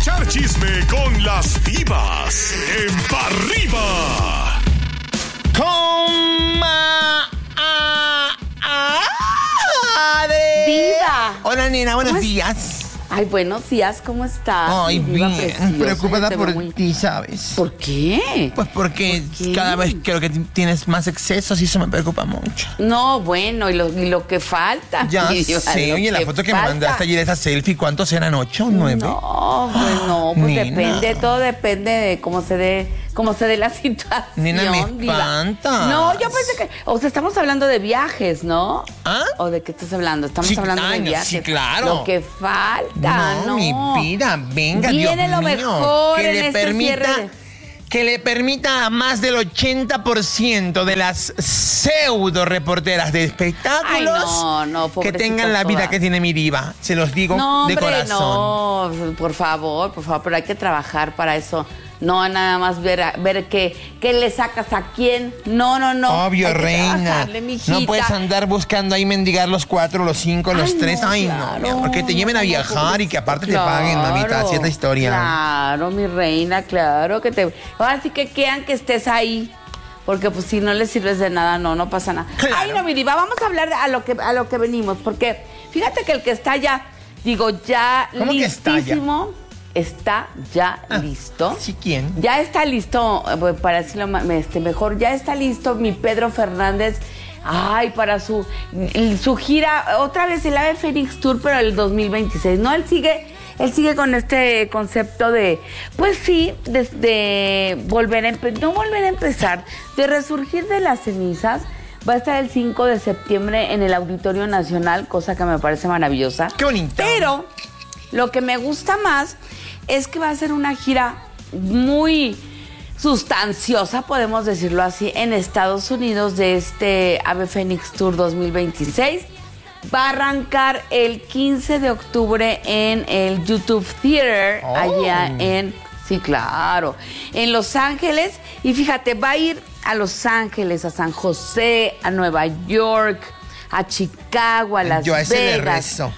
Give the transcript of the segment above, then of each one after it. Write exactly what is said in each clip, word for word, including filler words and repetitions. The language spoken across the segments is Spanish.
echar chisme con las divas en Pa' Arriba. Coma a, a, de... Diva. Hola, nena, buenos ¿Cómo es? días. Ay, buenos días, ¿cómo estás? Ay, Diva bien, preciosa, preocupada te veo por muy- ti, ¿sabes? ¿Por qué? Pues porque ¿Por qué? cada vez creo que tienes más excesos y eso me preocupa mucho. No, bueno, y lo, y lo que falta. Ya mi Diva, sé, lo oye, la foto que me falta. mandaste ayer, esa selfie, ¿cuántos eran? ¿Ocho o nueve? No, pues no, pues Nena. depende, todo depende de cómo se dé, cómo se dé la situación. Nena, me Diva. espantas. No, yo pensé que, o sea, estamos hablando de viajes, ¿no? ¿Ah? ¿O de qué estás hablando? Estamos Sí, hablando ay, de no, viajes. sí, claro. Lo que falta, No, ¿no? mi vida, venga, Viene Dios lo mío, mejor que en le este permita, cierre de- que le permita a más del ochenta por ciento de las pseudo reporteras de espectáculos Ay, no, no, que pobrecitas tengan la vida todas. que tiene mi diva. Se los digo No, de hombre, corazón. no, por favor, por favor, pero hay que trabajar para eso. No nada más ver, a- ver qué, qué le sacas a quién. No, no, no. Obvio, Hay que reina. trabajarle, mijita. No puedes andar buscando ahí mendigar los cuatro, los cinco, los Ay, tres. no, Ay, claro. no, mi amor, que te lleven a No, viajar y que aparte te paguen, mamita. Claro, Así es la historia. Claro, mi reina, claro que te. Ahora sí que quieran que estés ahí. Porque pues si no les sirves de nada, no, no pasa nada. Claro. Ay, no, mi diva, vamos a hablar a lo que a lo que venimos, porque fíjate que el que está ya, digo, ya ¿Cómo que está ya? listísimo, está ya Ah, listo. ¿sí quién? Ya está listo, eh, para decirlo ma- este, mejor, ya está listo mi Pedro Fernández. Ay, para su, su gira, otra vez el Ave Fénix Tour, pero el dos mil veintiséis. No, él sigue, él sigue con este concepto de, pues sí, de, de volver a empe- no volver a empezar, de resurgir de las cenizas. Va a estar el cinco de septiembre en el Auditorio Nacional, cosa que me parece maravillosa. Qué bonito. Pero lo que me gusta más es que va a ser una gira muy sustanciosa, podemos decirlo así, en Estados Unidos de este Ave Fénix Tour dos mil veintiséis. Va a arrancar el quince de octubre en el YouTube Theater, Oh. allá en, sí, claro, en Los Ángeles. Y fíjate, va a ir a Los Ángeles, a San José, a Nueva York, a Chicago, a Las Yo a ese le Vegas. rezo.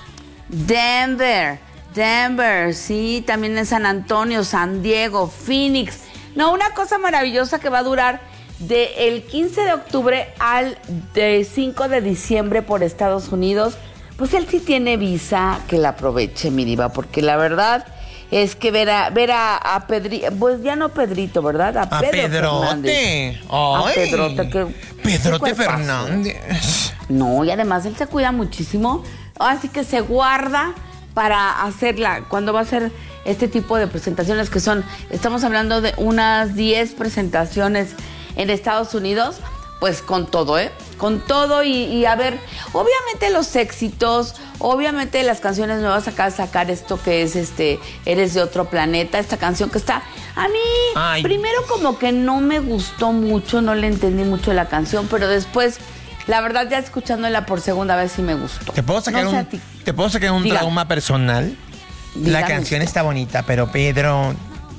Denver, Denver, sí, también en San Antonio, San Diego, Phoenix. No, una cosa maravillosa que va a durar del quince de octubre al de cinco de diciembre por Estados Unidos. Pues él sí tiene visa, que la aproveche, mi diva, porque la verdad es que ver a, ver a, a Pedrito, pues ya no Pedrito, ¿verdad? A, A Pedro Pedrote. Fernández. A Ay. Pedrote, que... Pedrote qué cuerpazo. Fernández. No, y además él se cuida muchísimo, así que se guarda para hacerla, cuando va a hacer este tipo de presentaciones que son, estamos hablando de unas diez presentaciones en Estados Unidos, pues con todo, ¿eh? Con todo y, y a ver, obviamente los éxitos, obviamente las canciones nuevas, acá de sacar esto que es este, Eres de otro planeta, esta canción que está, a mí, Ay. primero como que no me gustó mucho, no le entendí mucho la canción, pero después... La verdad, ya escuchándola por segunda vez sí me gustó. ¿Te puedo sacar No sé a un, ti. ¿te puedo sacar un Diga. trauma personal? La Dígame canción usted. está bonita, pero Pedro,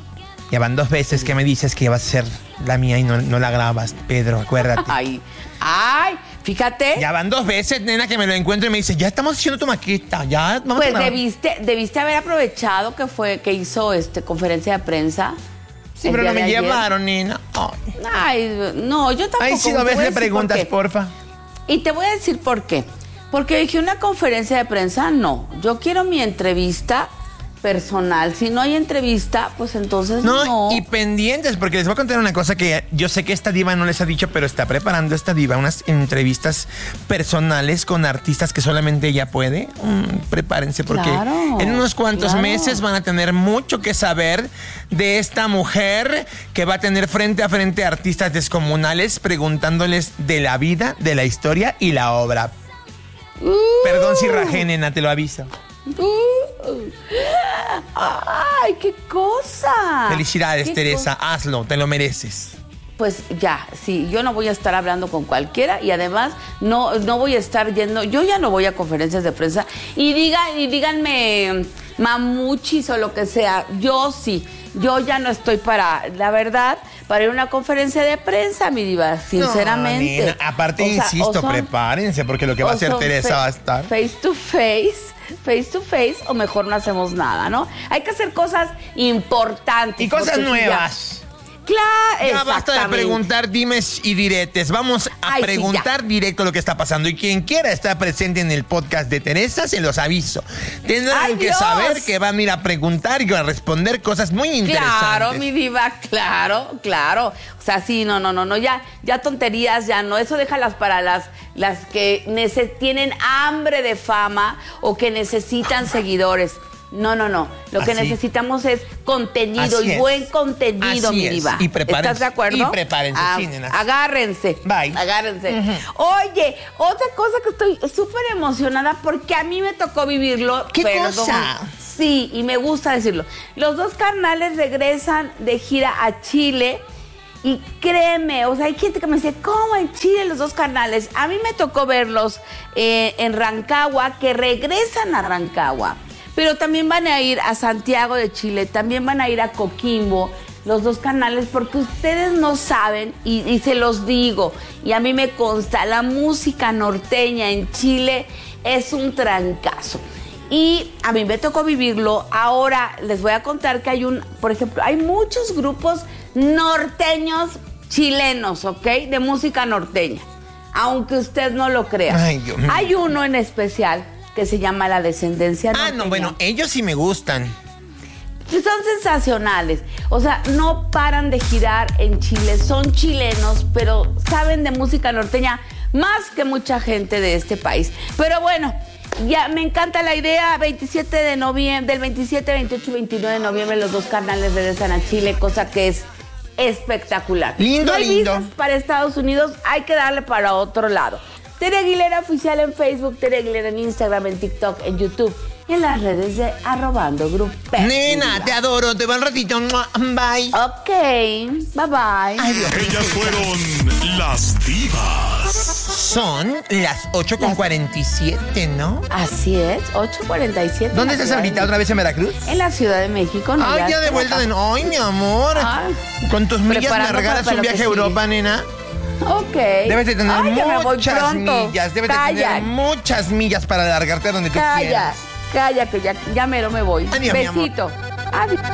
ya van dos veces que me dices que va a ser la mía y no, no la grabas, Pedro, acuérdate. Ay, ay, fíjate. Ya van dos veces, nena, que me lo encuentro y me dice, ya estamos haciendo tu maqueta, ya vamos Pues a grabar. debiste, debiste haber aprovechado que fue, que hizo este conferencia de prensa. Sí, el pero día no me de ayer. llevaron, nena. Ay, Ay, no, yo tampoco. Ay, si lo Te ves, voy a le decir preguntas, por qué. porfa. Y te voy a decir por qué. Porque dije, una conferencia de prensa, no. Yo quiero mi entrevista personal. Si no hay entrevista, pues entonces No, no. y pendientes, porque les voy a contar una cosa que yo sé que esta diva no les ha dicho, pero está preparando esta diva unas entrevistas personales con artistas que solamente ella puede. Mm, prepárense, porque Claro, en unos cuantos claro. meses van a tener mucho que saber de esta mujer que va a tener frente a frente a artistas descomunales preguntándoles de la vida, de la historia y la obra. Uh. Perdón si rajé, nena, te lo aviso. Uh. ¡Ay, qué cosa! Felicidades, ¿Qué Teresa, hazlo, te lo mereces. Pues ya, sí, yo no voy a estar hablando con cualquiera y además no, no voy a estar yendo, yo ya no voy a conferencias de prensa y diga, y díganme mamuchis o lo que sea. Yo sí, yo ya no estoy para, la verdad, para ir a una conferencia de prensa, mi diva, sinceramente. No, nena, aparte, O sea, insisto, o son- prepárense, porque lo que va a o hacer son Teresa fa- va a estar. Face to face, face to face, o mejor no hacemos nada, ¿no? Hay que hacer cosas importantes. Y cosas porque si ya- nuevas. Claro, Ya basta de exactamente. preguntar dimes y diretes. Vamos a Ay, sí, preguntar directo lo que está pasando. Y quien quiera estar presente en el podcast de Teresa, se los aviso. Tendrán ¡Ay, que Dios! saber que van a ir a preguntar y van a responder cosas muy interesantes. Claro, mi diva, claro, claro. O sea, sí, no, no, no, no, ya, ya tonterías, ya no. Eso déjalas para las, las que nece- tienen hambre de fama o que necesitan seguidores. No, no, no. Lo que Así. necesitamos es contenido Así y es. buen contenido, Así mi es. diva. Y prepárense. ¿Estás de acuerdo? Y prepárense, Ah, sí, nenas. agárrense. Bye. Agárrense. Oye, otra cosa que estoy súper emocionada porque a mí me tocó vivirlo. ¿Qué perdón. cosa? Sí, y me gusta decirlo. Los dos carnales regresan de gira a Chile. Y créeme, o sea, hay gente que me dice, ¿cómo en Chile los dos carnales? A mí me tocó verlos eh, en Rancagua, que regresan a Rancagua. Pero también van a ir a Santiago de Chile, también van a ir a Coquimbo, los dos canales, porque ustedes no saben, y, y se los digo, y a mí me consta, la música norteña en Chile es un trancazo. Y a mí me tocó vivirlo. Ahora les voy a contar que hay un, por ejemplo, hay muchos grupos norteños chilenos, ¿ok? De música norteña, aunque usted no lo crea. Ay, Dios mío. Hay uno en especial que se llama La Descendencia Ah, Norteña. no, bueno, ellos sí me gustan. Son sensacionales. O sea, no paran de girar en Chile. Son chilenos, pero saben de música norteña más que mucha gente de este país. Pero bueno, ya me encanta la idea. veintisiete de noviembre, del veintisiete, veintiocho y veintinueve de noviembre, los dos carnales regresan a Chile, cosa que es espectacular. Lindo, no hay lindo. visas para Estados Unidos, hay que darle para otro lado. Tere Aguilera Oficial en Facebook, Tere Aguilera en Instagram, en TikTok, en YouTube y en las redes de Arrobando Group. Nena, te adoro, te va un ratito. Bye. Ok, bye bye. Ay, Dios. Ellas fueron las divas. Son las ocho con cuarenta y siete, ¿no? Así es, ocho cuarenta y siete. ¿Dónde en la estás Ciudad ahorita? de ¿Otra vez en Veracruz? En la Ciudad de México. ¿No? Ay, ya de está vuelta de... acá. Ay, mi amor. Ay. Con tus millas me Preparando regalas para un lo viaje que a Europa, sigue. nena. Ok. Debes de tener Ay, que me voy muchas pronto. millas. Debes de Calla, tener muchas millas para alargarte a donde tú calla, quieras. calla, que ya, ya mero me voy. Adiós, mi amor. Besito. Adiós.